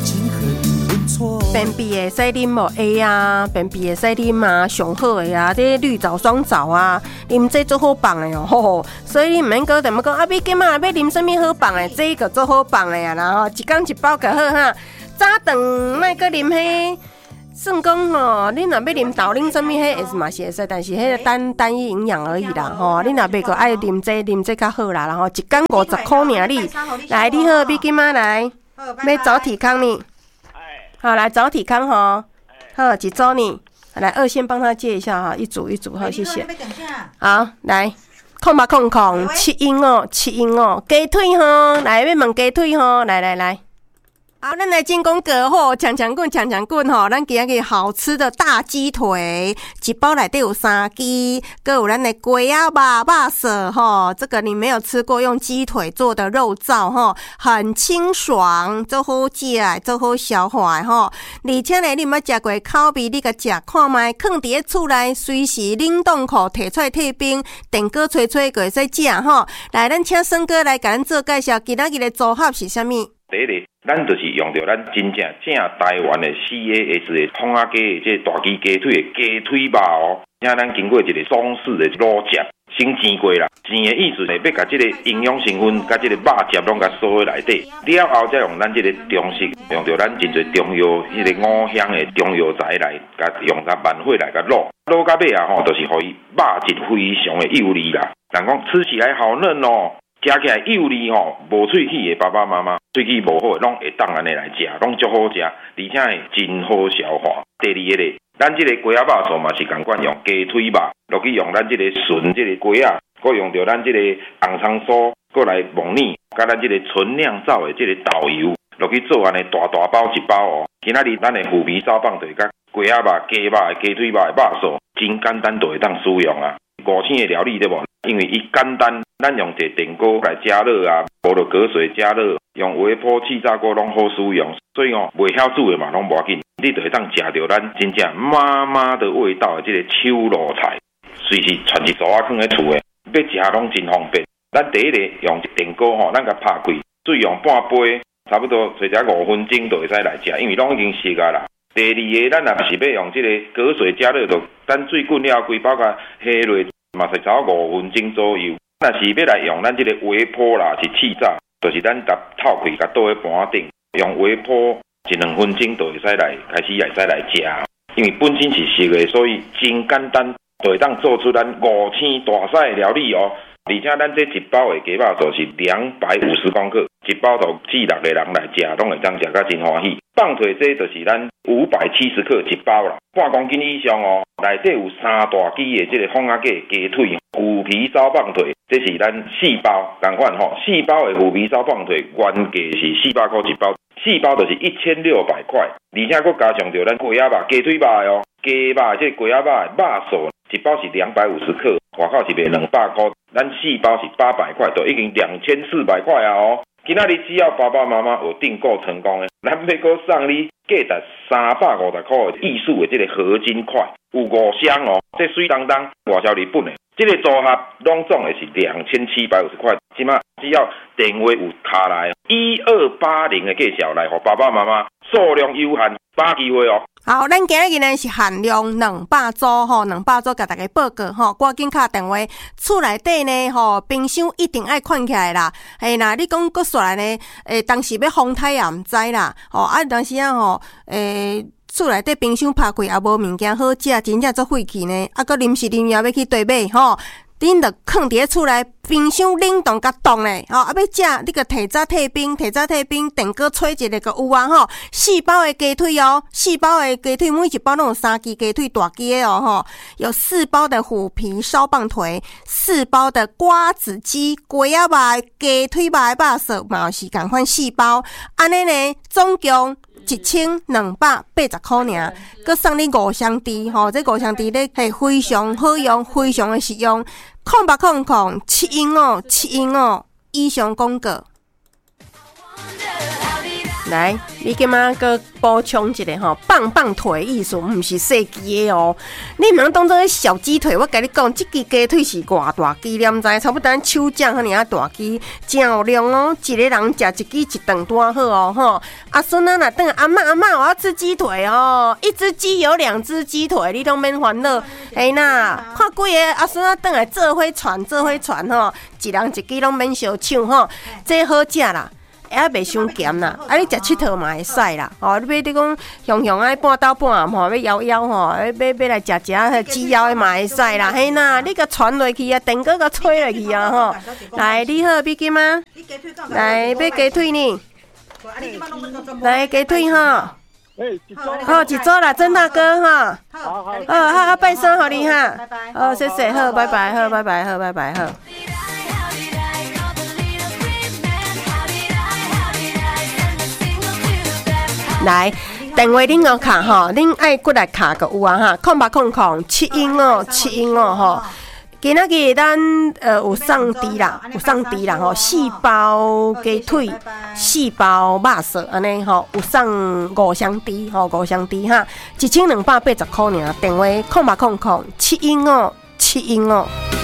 便秘的使啉无 A 啊，便秘的使啉啊，上好的啊，这绿藻、双藻啊，啉这做好棒的哦。所以你唔免讲怎么讲啊，你今嘛要啉什么好棒的，这个做好棒的啊，然后一天一包就好哈。早顿莫搁啉迄。算讲吼，你若要啉豆奶什么迄嘛是会使，但是迄个单一营养而已啦吼。你若要个爱啉这较好啦，然后一天50块尔哩。来，你好，你今仔来，要早体康呢？好，来早体康吼。好，几周呢？来，二线帮他接一下哈，一组，好，谢谢。好，来，08007英哦，鸡腿吼，来要问鸡腿吼，来。好，咱来进攻个吼，强棍吼，咱今日好吃的大鸡腿，一包内底有3支，还有咱的鸡仔肉色吼，这个你没有吃过用鸡腿做的肉燥吼，很清爽，做好食，做好消化吼。而且呢，你毋捌食过烤味，你甲食看卖，放伫厝内随时冷冻库摕出来退冰，电锅吹就会使食吼。来，咱请孙哥来甲咱做介绍，今仔日的组合是啥物？ 第一个，咱就是用到咱真正台湾的 CAS 的烘仔鸡的这大鸡鸡腿的鸡腿肉哦，请咱经过一个中式的卤汁，先煎过啦。煎的意思是要甲这个营养成分甲这个肉汁拢甲锁在内底，了后再用咱这个中式，用到咱真侪中药，迄个五香的中药材来，甲用甲慢火来甲卤到尾啊吼，就是互伊肉质非常的幼腻啦。人讲吃起来好嫩哦。食起来幼腻吼，无喙齿的爸爸妈妈，喙齿无好的拢会当安尼来食，拢足好食，而且会真好消化。第二个咧，咱这个鸡仔肉素嘛是共款用鸡腿肉，落去用咱这个纯这个鸡仔，搁用到咱这个红葱酥，搁来蒙面，甲咱这个纯酿造的这个豆油，落去做安尼大包一包哦。今仔日咱的虎皮烧棒腿甲鸡仔肉、鸡肉的鸡腿肉的肉素，真简单就会当使用啊。5星的料理对无？因为伊简单，咱用一个电锅来加热啊，无就隔水加热，用微波气炸锅拢好使用，所以哦，袂晓煮的嘛拢无要紧，你就会当食到咱真正妈妈的味道的这个手路菜，随时传一组放在厝的，要食拢真方便。咱第一个用电锅吼，咱甲拍开，水用半杯，差不多随只5分钟就会使来食，因为拢已经熟啊啦。第二个，咱若是要用这个隔水加热，就等水滚了，规包甲下落。嘛是差5分钟左右。若是要来用咱这个微波啦，是气炸，就是咱甲透开，甲倒喺盘顶，用微波1-2分钟就会使来开始会使来食。因为本身是熟的，所以真简单，就会当做出咱5星大菜料理哦。而且咱这一包的鸡肉素是250公克，一包就4、6个人来食，拢会当食甲真欢喜。棒腿这就是咱570克一包啦，半公斤以上哦。内底有3大支的这个烘仔鸡鸡腿、虎皮烧棒腿，这是咱4包，同款吼，4包的虎皮烧棒腿原价是400块一包，4包就是1600块，而且佫加上着咱鸡仔肉、鸡腿肉哦，鸡肉这鸡仔肉的肉素一包是250克，外口是卖200块，咱4包是800块，就已经2400块啊哦。今仔日只要爸爸妈妈有订购成功的，咱要搁送你价值350块的艺术的这个合金块，有5箱哦，这水当当外销日本的，这个组合拢总的是2750块。今仔只要电话有卡来1280的介绍来，互爸爸妈妈，数量有限，把握机会哦。 好，咱今日呢是限量200组吼，200组甲大家报告吼，赶紧打电话。厝内底呢吼，冰箱一定爱看起来啦。嘿啦，你讲搁煞来呢？当时要风台也毋知啦。吼啊，当时啊吼，厝内底冰箱拍开也无物件好食，真正足费气呢。啊，搁临时临要去对买吼。恁著放伫厝内冰箱冷冻甲冻咧，吼啊要食你个提早退冰，电锅吹一个个有啊吼，4包的鸡腿哦，4包的鸡腿，每一包拢有3支鸡腿大支的哦吼，有4包的虎皮烧棒腿，4包的瓜子鸡、鸡仔肉、鸡腿肉的肉素嘛是共款4包，安尼呢总共1280块尔，佮送你5箱猪吼，这5箱猪咧系非常好用，非常的实用。0800-715-715以上广告。 来，你今仔个补充一个吼，棒棒腿意思，毋是细鸡的哦。你毋通当做小鸡腿，我甲你讲，即支鸡腿是偌大鸡，你毋知？差不多咱手掌遐尔大鸡，真有量哦。一个人食一支一顿多好哦，吼。阿孙啊，若等阿嬷，我要吃鸡腿哦。一只鸡有2只鸡腿，你拢免烦恼。哎呐，看几个阿孙啊，等来做伙传吼，一人一支拢免相抢吼，这好食啦。还袂伤咸啦，你食七套嘛会使啦。哦，你要讲雄爱半斗半暗吼，要摇吼，要来食鸡腰的嘛会使啦。嘿呐，你甲传落去啊，电锅甲吹落去啊吼。来，你好，美金啊，来要鸡腿呢？来鸡腿哈。好，一组啦，曾大哥哈。好，拜山互你哈。好，谢谢，好，拜拜，好，拜拜，好，拜拜，好。来，电话恁要卡吼，恁爱过来卡个有啊哈，0800715715吼。今仔日咱有送猪啦，吼，4包鸡腿，4包肉色安尼吼，有送5箱猪吼，5箱猪哈，1280块尔。电话0800715715。